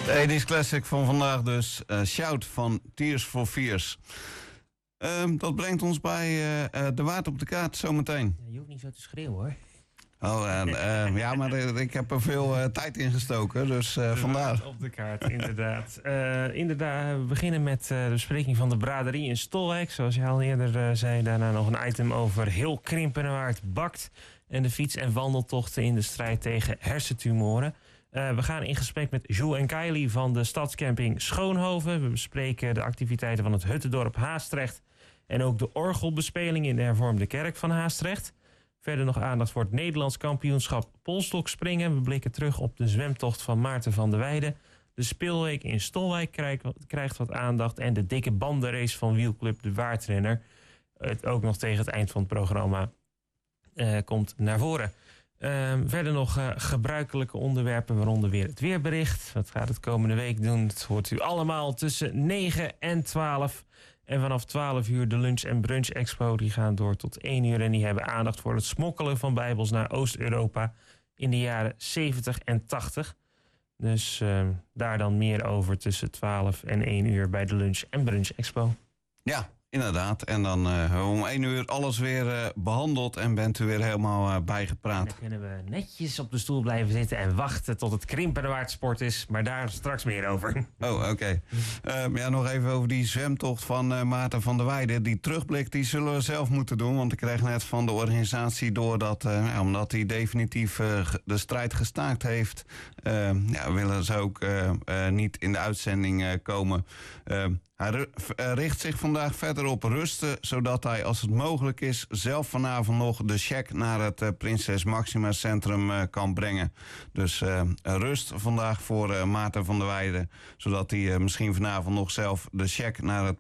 De 80's Classic van vandaag dus. Shout van Tears for Fears. Dat brengt ons bij de Waard op de kaart zometeen. Ja, je hoeft niet zo te schreeuwen hoor. Oh, ja, maar ik heb er veel tijd in gestoken, dus vandaar. Op de kaart, inderdaad. We beginnen met de bespreking van de braderie in Stolwijk. Zoals je al eerder zei, daarna nog een item over heel Krimpenerwaard bakt. En de fiets- en wandeltochten in de strijd tegen hersentumoren. We gaan in gesprek met Jules en Kylie van de stadscamping Schoonhoven. We bespreken de activiteiten van het Huttendorp Haastrecht. En ook de orgelbespeling in de hervormde kerk van Haastrecht. Verder nog aandacht voor het Nederlands kampioenschap polstokspringen. We blikken terug op de zwemtocht van Maarten van der Weijden. De speelweek in Stolwijk krijgt wat aandacht. En de dikke bandenrace van wielclub De Waardrenner. Het ook nog tegen het eind van het programma komt naar voren. Verder nog gebruikelijke onderwerpen, waaronder weer het weerbericht. Wat gaat het komende week doen? Dat hoort u allemaal tussen 9 en 12. En vanaf 12 uur de lunch- en brunch-expo. Die gaan door tot 1 uur. En die hebben aandacht voor het smokkelen van bijbels naar Oost-Europa in de jaren 70 en 80. Dus daar dan meer over tussen 12 en 1 uur bij de lunch- en brunch-expo. Ja, inderdaad. En dan om 1 uur alles weer behandeld en bent u weer helemaal bijgepraat. Dan kunnen we netjes op de stoel blijven zitten en wachten tot het Krimpenerwaard sport is. Maar daar straks meer over. Oh, oké. Ja, nog even over die zwemtocht van Maarten van der Weijden. Die terugblik die zullen we zelf moeten doen. Want ik kreeg net van de organisatie door dat, omdat hij definitief de strijd gestaakt heeft, willen ze ook niet in de uitzending komen. Hij richt zich vandaag verder op rusten, zodat hij, als het mogelijk is, zelf vanavond nog de check naar het Prinses Maxima Centrum kan brengen. Dus rust vandaag voor Maarten van der Weijden, zodat hij misschien vanavond nog zelf de check naar het